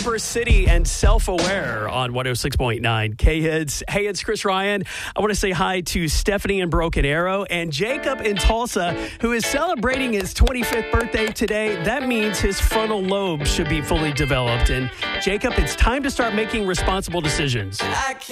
River City and Self-Aware on 106.9 K-Hits. Hey, it's Chris Ryan. I want to say hi to Stephanie in Broken Arrow and Jacob in Tulsa, who is celebrating his 25th birthday today. That means his frontal lobe should be fully developed. And Jacob, it's time to start making responsible decisions.